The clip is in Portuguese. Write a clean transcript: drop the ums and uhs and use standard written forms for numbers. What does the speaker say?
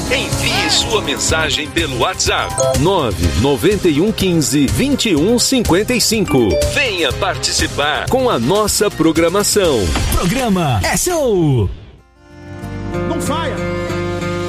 Envie sua mensagem pelo WhatsApp 99115-2155. Venha participar com a nossa programação. Programa é show! Não saia!